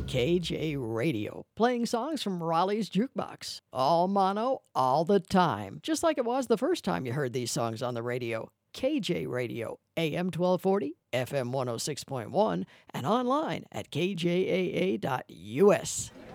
KJ Radio, playing songs from Raleigh's Jukebox. All mono, all the time. Just like it was the first time you heard these songs on the radio. KJ Radio, AM 1240, FM 106.1, and online at kjaa.us.